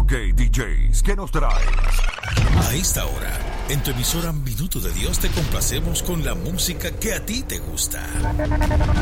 Ok, DJs, ¿qué nos traes? A esta hora, en tu emisora Minuto de Dios te complacemos con la música que a ti te gusta.